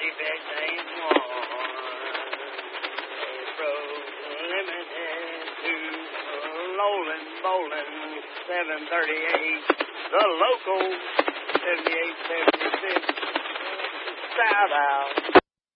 big ain't one. April Limited to Lowland Bowling 738. The local 7876. Shout out.